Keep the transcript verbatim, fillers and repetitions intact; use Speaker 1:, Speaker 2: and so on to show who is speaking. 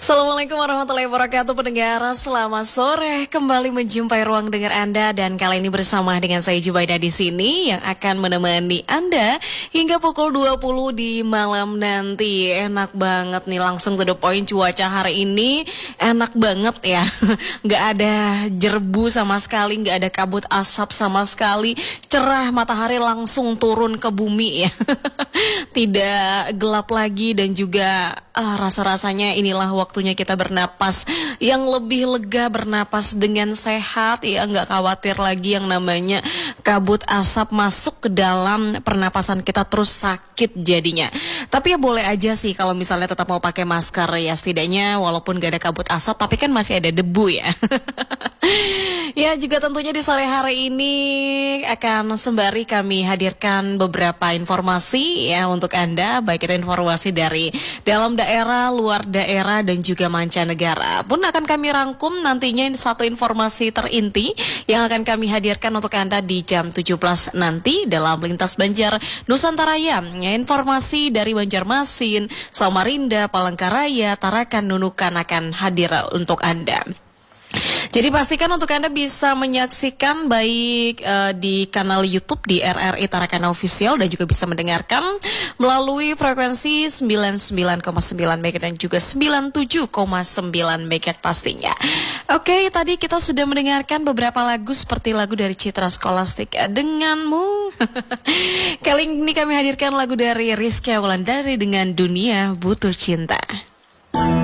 Speaker 1: Assalamualaikum warahmatullahi wabarakatuh pendengar, selamat sore, kembali menjumpai ruang dengar Anda dan kali ini bersama dengan saya Jubaida di sini yang akan menemani Anda hingga pukul dua puluh di malam nanti. Enak banget nih, langsung to the point, cuaca hari ini enak banget ya. Nggak ada jerbu sama sekali, nggak ada kabut asap sama sekali, cerah, matahari langsung turun ke bumi ya. Tidak gelap lagi dan juga ah, rasa-rasanya inilah waktunya kita bernapas yang lebih lega, bernapas dengan sehat ya, nggak khawatir lagi yang namanya kabut asap masuk ke dalam pernapasan kita terus sakit jadinya. Tapi ya boleh aja sih kalau misalnya tetap mau pakai masker ya, setidaknya walaupun gak ada kabut asap tapi kan masih ada debu ya. Ya juga tentunya di sore hari ini akan sembari kami hadirkan beberapa informasi ya untuk Anda, baik itu informasi dari dalam daerah, luar daerah dan juga mancanegara. Pun akan kami rangkum nantinya satu informasi terinti yang akan kami hadirkan untuk Anda di jam tujuh belas nanti dalam Lintas Banjar Nusantara ya. Informasi dari Banjarmasin, Samarinda, Palangkaraya, Tarakan, Nunukan akan hadir untuk Anda. Jadi pastikan untuk Anda bisa menyaksikan baik uh, di kanal YouTube di R R I Tarakan Official dan juga bisa mendengarkan melalui frekuensi sembilan puluh sembilan koma sembilan megahertz dan juga sembilan puluh tujuh koma sembilan megahertz pastinya. Oke, tadi kita sudah mendengarkan beberapa lagu seperti lagu dari Citra Scholastika Denganmu. Kali ini kami hadirkan lagu dari Rizky Wulandari dengan Dunia Butuh Cinta.